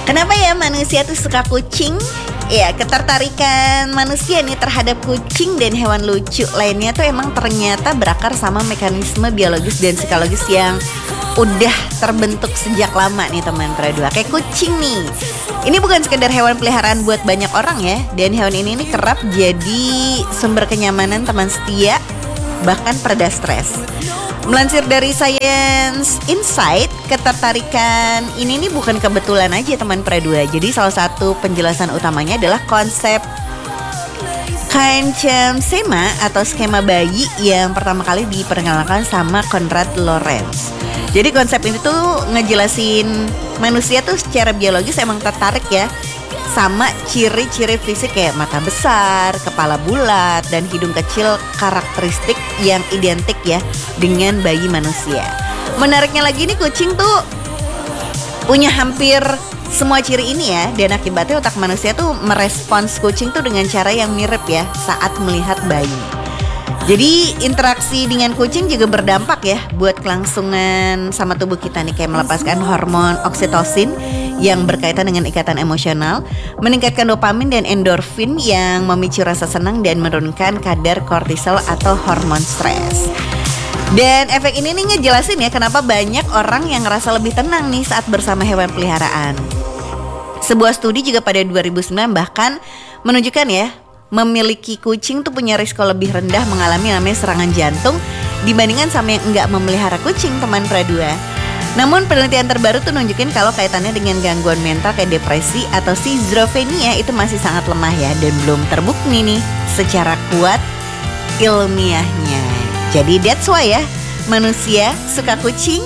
Kenapa ya manusia tuh suka kucing? Ya, ketertarikan manusia nih terhadap kucing dan hewan lucu lainnya tuh emang ternyata berakar sama mekanisme biologis dan psikologis yang udah terbentuk sejak lama nih teman Pradua. Kayak kucing nih, ini bukan sekedar hewan peliharaan buat banyak orang ya. Dan hewan ini nih kerap jadi sumber kenyamanan teman setia, bahkan pereda stres. Melansir dari Science Insight, ketertarikan ini nih bukan kebetulan aja teman Pradua. Jadi salah satu penjelasan utamanya adalah konsep Kaenchem-sema atau skema bayi yang pertama kali diperkenalkan sama Konrad Lorenz. Jadi konsep ini tuh ngejelasin manusia tuh secara biologis emang tertarik ya sama ciri-ciri fisik kayak mata besar, kepala bulat, dan hidung kecil, karakteristik yang identik ya dengan bayi manusia. Menariknya lagi nih, kucing tuh punya hampir semua ciri ini ya. Dan akibatnya otak manusia tuh merespons kucing tuh dengan cara yang mirip ya saat melihat bayi. Jadi interaksi dengan kucing juga berdampak ya buat kelangsungan sama tubuh kita nih, kayak melepaskan hormon oksitosin yang berkaitan dengan ikatan emosional, meningkatkan dopamin dan endorfin yang memicu rasa senang dan menurunkan kadar kortisol atau hormon stres. Dan efek ini nih ngejelasin ya kenapa banyak orang yang ngerasa lebih tenang nih saat bersama hewan peliharaan. Sebuah studi juga pada 2009 bahkan menunjukkan ya, memiliki kucing tuh punya risiko lebih rendah mengalami namanya serangan jantung dibandingkan sama yang enggak memelihara kucing teman Pradua. Namun penelitian terbaru tuh nunjukin kalau kaitannya dengan gangguan mental kayak depresi atau schizophrenia itu masih sangat lemah ya, dan belum terbukti nih secara kuat ilmiahnya. Jadi that's why ya manusia suka kucing.